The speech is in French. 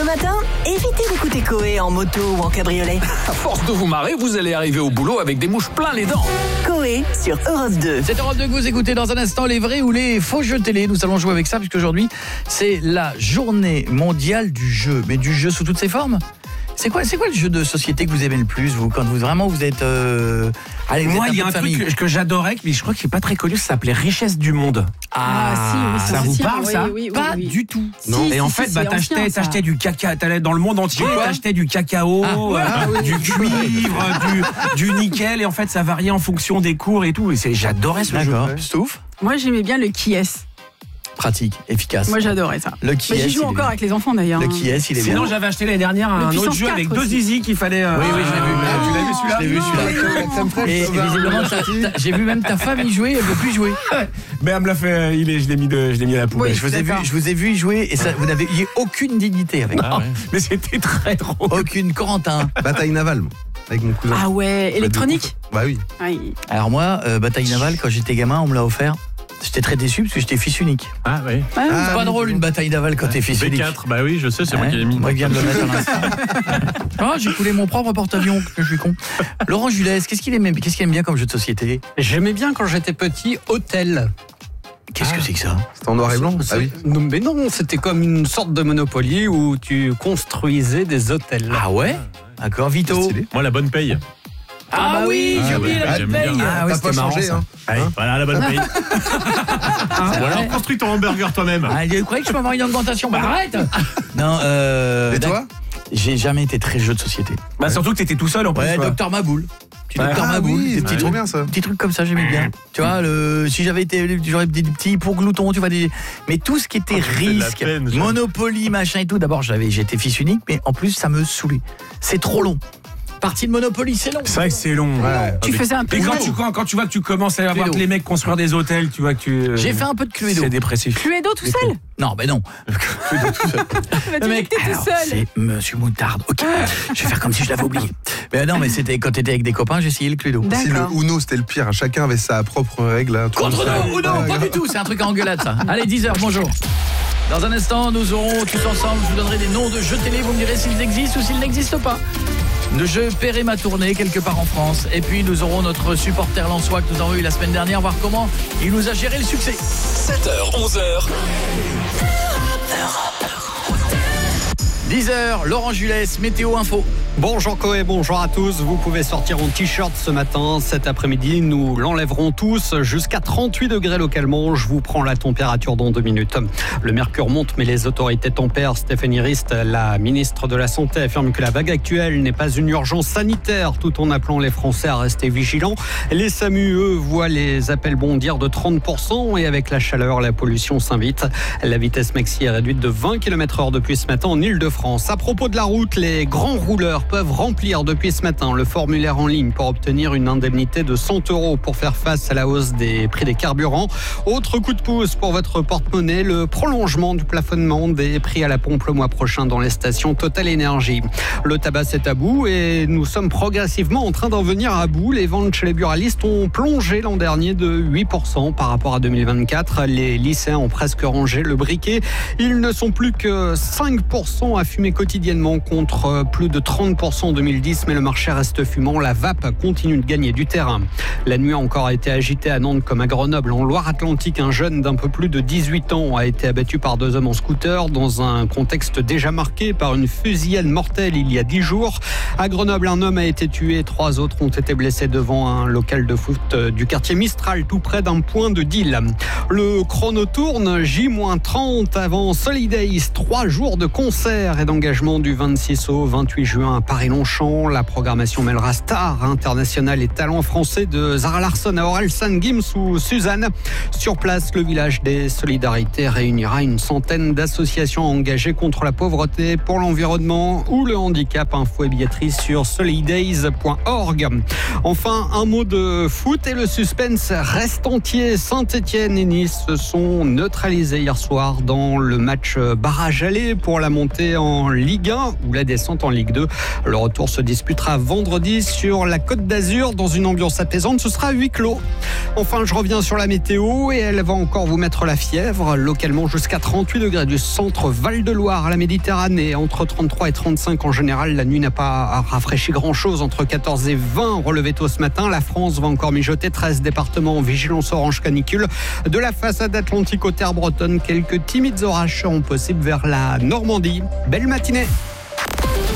matin, évitez d'écouter Coé en moto ou en cabriolet. À force de vous marrer, vous allez arriver au boulot avec des mouches plein les dents. Coé sur Europe 2. C'est Europe 2 que vous écoutez. Dans un instant, les vrais ou les faux jeux télé. Nous allons jouer avec ça, puisqu'aujourd'hui, c'est la journée mondiale du jeu. Mais du jeu sous toutes ses formes. C'est quoi le jeu de société que vous aimez le plus, vous, quand vous êtes allez, moi, il y a un truc que j'adorais, mais je crois qu'il n'est pas très connu, ça s'appelait Richesse du Monde. Si, ça vous parle, ça? Pas du tout. Non. Et en fait, t'achetais du cacao, t'allais dans le monde entier, t'achetais du cacao, du cuivre, du nickel, et en fait, ça variait en fonction des cours et tout. Et j'adorais ce jeu. D'accord. Stouff. Moi, j'aimais bien le qui est. Pratique, efficace. Moi, j'adorais ça. Le qui est. J'y joue encore avec les enfants d'ailleurs. Le qui est, il est bien. Sinon, j'avais acheté l'année dernière un autre jeu avec 2 zizi qu'il fallait. Oui, je l'ai vu. Tu l'as vu celui-là? Je l'ai vu celui-là. Et visiblement, j'ai vu même ta femme y jouer, elle ne veut plus jouer. Mais elle me l'a fait, je l'ai mis à la poubelle. Oui, je vous ai vu y jouer et ça, vous n'avez eu aucune dignité avec. Mais c'était très drôle. Aucune. Corentin. Bataille navale, avec mon cousin. Ah ouais, électronique. Bah oui. Alors moi, bataille navale, quand j'étais gamin, on me l'a offert. J'étais très déçu parce que j'étais fils unique. Ah oui. C'est pas drôle une bataille navale quand t'es fils unique. B4, bah oui, je sais, c'est moi qui l'ai mis. Moi, il vient de le mettre à l'instant. J'ai coulé mon propre porte-avions, que je suis con. Laurent Julès, qu'est-ce qu'il aime bien comme jeu de société? J'aimais bien quand j'étais petit, Hôtel. Qu'est-ce que c'est que ça? C'est en noir et blanc? Ah oui. Non, mais non, c'était comme une sorte de Monopoly où tu construisais des hôtels. Ah ouais? D'accord, Vito. Moi, la bonne paye. Ah oui, j'ai oublié la bonne paye. Ah oui, t'as pas changé, hein. Voilà, la bonne paye. Ou alors, construis ton hamburger toi-même. Je croyais que je peux avoir une augmentation. Bah arrête. Non, Et toi? J'ai jamais été très jeu de société. Bah surtout que t'étais tout seul en plus. Ouais, Docteur Maboul. Docteur Maboul, oui, des petits trucs, bien ça. petits trucs comme ça, j'aimais bien. Tu vois, si j'aurais des petits pour gloutons, tu vois, mais tout ce qui était risque, Monopoly, machin et tout. D'abord, j'étais fils unique, mais en plus, ça me saoulait. C'est trop long. Partie de Monopoly, c'est long. C'est vrai que c'est long. Ouais. Tu faisais un peu. Et quand tu vois que tu commences à voir que les mecs construire des hôtels, tu vois que tu. J'ai fait un peu de Cluedo. C'est dépressif. Cluedo tout seul? Non, ben non. Cluedo tout seul. Le mec, t'es tout seul. C'est Monsieur Moutarde. Ok, je vais faire comme si je l'avais oublié. Mais non, mais c'était quand t'étais avec des copains, j'ai essayé le Cluedo. Si le Uno c'était le pire, chacun avait sa propre règle. Là, Contre nous, Uno, pas du tout, c'est un truc à engueulade ça. Allez, 10h, bonjour. Dans un instant, nous aurons tous ensemble, je vous donnerai des noms de jeux télé, vous me direz s'ils existent ou s'ils n'existent pas. Le jeu Paierai ma tournée quelque part en France. Et puis nous aurons notre supporter lensois que nous avons eu la semaine dernière, voir comment il nous a géré le succès. 7h, 11h. 10h, Laurent Julès, Météo Info. Bonjour Coé, bonjour à tous. Vous pouvez sortir en t-shirt ce matin. Cet après-midi, nous l'enlèverons tous jusqu'à 38 degrés localement. Je vous prends la température dans 2 minutes. Le mercure monte, mais les autorités tempèrent. Stéphanie Rist, la ministre de la Santé, affirme que la vague actuelle n'est pas une urgence sanitaire, tout en appelant les Français à rester vigilants. Les SAMU, eux, voient les appels bondir de 30% et avec la chaleur, la pollution s'invite. La vitesse maxi est réduite de 20 km/h depuis ce matin en Île-de-France. À propos de la route, les grands rouleurs peuvent remplir depuis ce matin le formulaire en ligne pour obtenir une indemnité de 100 € pour faire face à la hausse des prix des carburants. Autre coup de pouce pour votre porte-monnaie, le prolongement du plafonnement des prix à la pompe le mois prochain dans les stations Total Énergie. Le tabac c'est à bout et nous sommes progressivement en train d'en venir à bout. Les ventes chez les buralistes ont plongé l'an dernier de 8% par rapport à 2024. Les lycéens ont presque rangé le briquet. Ils ne sont plus que 5% à fumer quotidiennement contre plus de 30% en 2010, mais le marché reste fumant. La vape continue de gagner du terrain. La nuit a encore été agitée à Nantes comme à Grenoble. En Loire-Atlantique, un jeune d'un peu plus de 18 ans a été abattu par 2 hommes en scooter dans un contexte déjà marqué par une fusillade mortelle il y a 10 jours. À Grenoble, un homme a été tué, 3 autres ont été blessés devant un local de foot du quartier Mistral, tout près d'un point de deal. Le chrono tourne, J-30 avant Solidays, 3 jours de concerts et d'engagement du 26 au 28 juin à Paris-Longchamp. La programmation mêlera stars internationales et talents français de Zara Larsson à Orelsan, Gims ou Suzanne. Sur place, le village des solidarités réunira une centaine d'associations engagées contre la pauvreté, pour l'environnement ou le handicap. Info et billetterie sur solidays.org. Enfin, un mot de foot et le suspense reste entier. Saint-Etienne et Nice se sont neutralisés hier soir dans le match barrage aller pour la montée en Ligue 1 ou la descente en Ligue 2. Le retour se disputera vendredi sur la Côte d'Azur dans une ambiance apaisante. Ce sera à huis clos. Enfin, je reviens sur la météo et elle va encore vous mettre la fièvre. Localement jusqu'à 38 degrés du centre Val-de-Loire à la Méditerranée. Entre 33 et 35 en général. La nuit n'a pas rafraîchi grand-chose. Entre 14 et 20 relevés tôt ce matin. La France va encore mijoter. 13 départements en vigilance orange canicule. De la façade atlantique aux terres bretonnes, quelques timides orages seront possibles vers la Normandie. Belle matinée.